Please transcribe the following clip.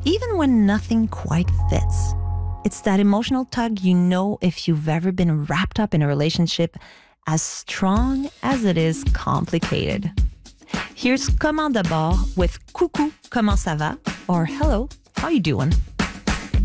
even when nothing quite fits. It's that emotional tug you know if you've ever been wrapped up in a relationship as strong as it is complicated. Here's Comment d'abord with Coucou, comment ça va? Or Hello, how you doing?